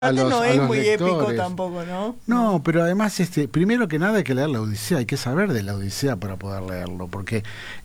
No es muy lectores. épico tampoco, ¿no? No, pero además, primero que nada hay que leer la Odisea, hay que saber de la Odisea para poder leerlo, porque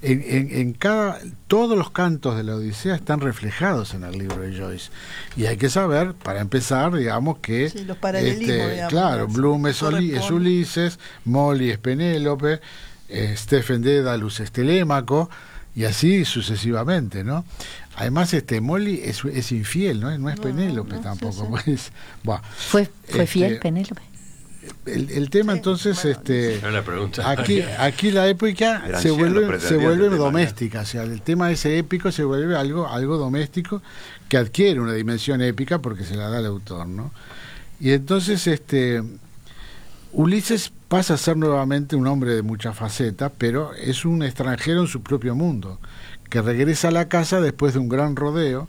todos los cantos de la Odisea están reflejados en el libro de Joyce, y hay que saber, para empezar, digamos que sí, los paralelismos, digamos, claro, Bloom es Ulises, Molly es Penélope, Stephen Dédalus es Telémaco, y así sucesivamente, ¿no? Además, Molly es infiel, ¿no? No es Penélope tampoco. Sí. Pues, ¿Fue fiel Penélope? El tema, sí, entonces, no la pregunta. aquí la épica se vuelve doméstica, o sea, el tema ese épico se vuelve algo doméstico que adquiere una dimensión épica porque se la da el autor, ¿no? Y entonces, Ulises pasa a ser nuevamente un hombre de muchas facetas, pero es un extranjero en su propio mundo, que regresa a la casa después de un gran rodeo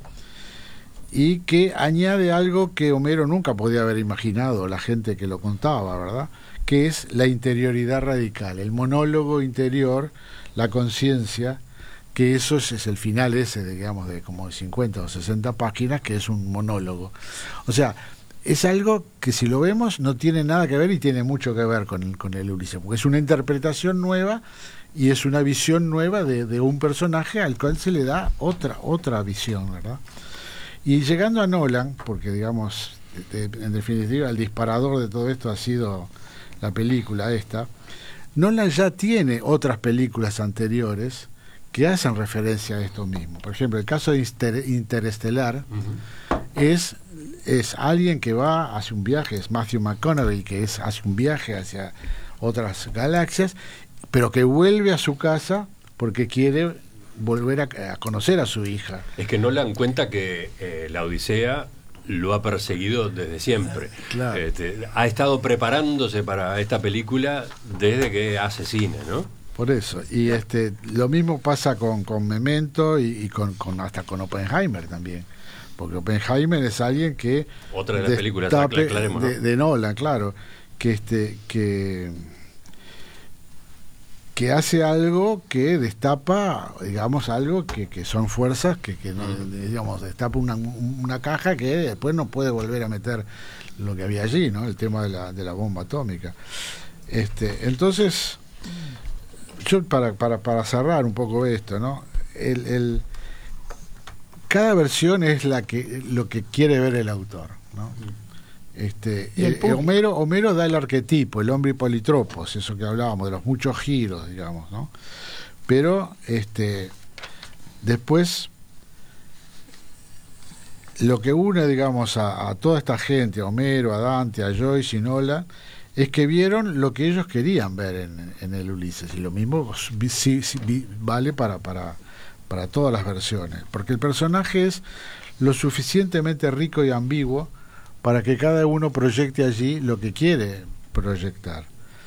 y que añade algo que Homero nunca podía haber imaginado, la gente que lo contaba, ¿verdad? Que es la interioridad radical, el monólogo interior, la conciencia, que eso es el final ese, digamos, de como 50 o 60 páginas, que es un monólogo. O sea, es algo que si lo vemos no tiene nada que ver y tiene mucho que ver con el Ulises, porque es una interpretación nueva y es una visión nueva de un personaje al cual se le da otra visión, ¿verdad? Y llegando a Nolan, porque digamos, en definitiva el disparador de todo esto ha sido la película esta, Nolan ya tiene otras películas anteriores que hacen referencia a esto mismo. Por ejemplo, el caso de Interestelar es alguien que hace un viaje, es Matthew McConaughey, que hace un viaje hacia otras galaxias, pero que vuelve a su casa porque quiere volver a conocer a su hija. Es que Nolan cuenta que la Odisea lo ha perseguido desde siempre. Claro. Ha estado preparándose para esta película desde que hace cine, ¿no? Por eso. Y lo mismo pasa con Memento y hasta con Oppenheimer también. Porque Oppenheimer es alguien que otra de las películas, aclaremos, ¿no? de Nolan, claro, que hace algo que destapa, digamos, algo que son fuerzas que digamos, destapa una caja que después no puede volver a meter lo que había allí, ¿no? El tema de la bomba atómica. Entonces, yo para cerrar un poco esto, ¿no? Cada versión es lo que quiere ver el autor, ¿no? Homero da el arquetipo, el hombre politropos, eso que hablábamos, de los muchos giros, digamos, ¿no? Pero después lo que une, digamos, a toda esta gente, a Homero, a Dante, a Joyce y Nolan, es que vieron lo que ellos querían ver en el Ulises, y lo mismo vale para todas las versiones, porque el personaje es lo suficientemente rico y ambiguo para que cada uno proyecte allí lo que quiere proyectar.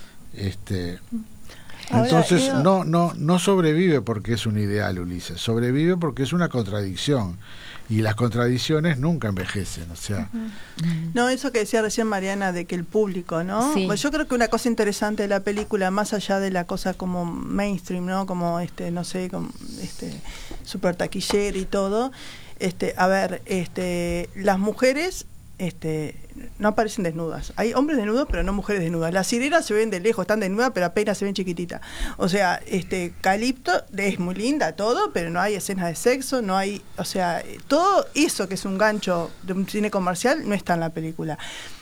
Entonces no sobrevive porque es un ideal, Ulises, sobrevive porque es una contradicción, y las contradicciones nunca envejecen, o sea. No, eso que decía recién Mariana de que el público, ¿no? Sí. Pues yo creo que una cosa interesante de la película, más allá de la cosa como mainstream, ¿no? Como no sé, como super taquillera y todo, a ver, las mujeres no aparecen desnudas. Hay hombres desnudos, pero no mujeres desnudas. Las sirenas se ven de lejos, están desnudas, pero apenas se ven chiquititas. O sea, Calipto es muy linda, todo, pero no hay escenas de sexo, no hay, o sea, todo eso que es un gancho de un cine comercial no está en la película.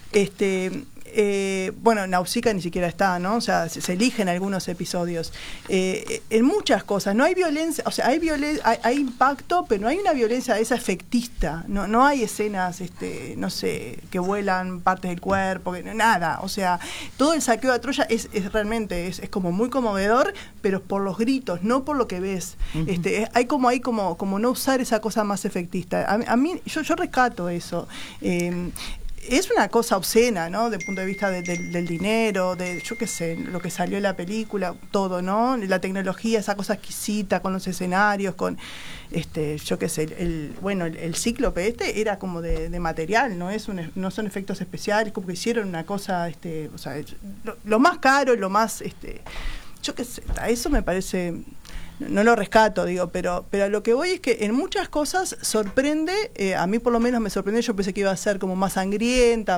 Bueno, Nausicaa ni siquiera está, ¿no? O sea, se eligen algunos episodios. En muchas cosas, no hay violencia, o sea, hay impacto, pero no hay una violencia de esa efectista, no hay escenas, no sé, que vuelan partes del cuerpo, nada, o sea, todo el saqueo de Troya es realmente, es como muy conmovedor, pero por los gritos, no por lo que ves. Hay como no usar esa cosa más efectista. A mí, yo rescato eso. Es una cosa obscena, ¿no? Desde el punto de vista del dinero, de, yo qué sé, lo que salió en la película, todo, ¿no? La tecnología, esa cosa exquisita con los escenarios, con, yo qué sé, el cíclope era como de material, no son efectos especiales, como que hicieron una cosa, o sea, lo más caro, lo más, yo qué sé, eso me parece no lo rescato, digo, pero a lo que voy es que en muchas cosas sorprende, a mí por lo menos me sorprendió, yo pensé que iba a ser como más sangrienta,